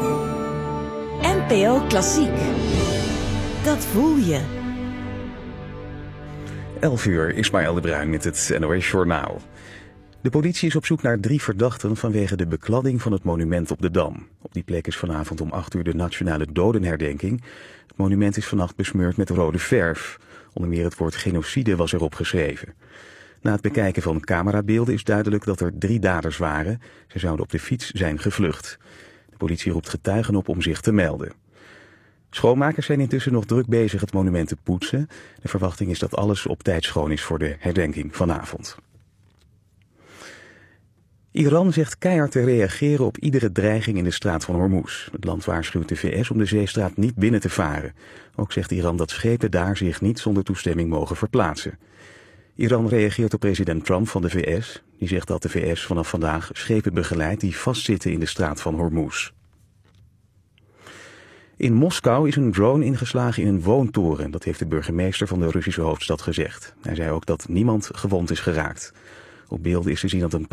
NPO Klassiek. Dat voel je. 11 uur, Ismaël de Bruin met het NOS Journaal. De politie is op zoek naar 3 verdachten vanwege de bekladding van het monument op de Dam. Op die plek is vanavond om 8 uur de nationale dodenherdenking. Het monument is vannacht besmeurd met rode verf. Onder meer het woord genocide was erop geschreven. Na het bekijken van camerabeelden is duidelijk dat er 3 daders waren. Ze zouden op de fiets zijn gevlucht. De politie roept getuigen op om zich te melden. Schoonmakers zijn intussen nog druk bezig het monument te poetsen. De verwachting is dat alles op tijd schoon is voor de herdenking vanavond. Iran zegt keihard te reageren op iedere dreiging in de straat van Hormuz. Het land waarschuwt de VS om de zeestraat niet binnen te varen. Ook zegt Iran dat schepen daar zich niet zonder toestemming mogen verplaatsen. Iran reageert op president Trump van de VS. Die zegt dat de VS vanaf vandaag schepen begeleidt die vastzitten in de straat van Hormuz. In Moskou is een drone ingeslagen in een woontoren. Dat heeft de burgemeester van de Russische hoofdstad gezegd. Hij zei ook dat niemand gewond is geraakt. Op beelden is te zien dat een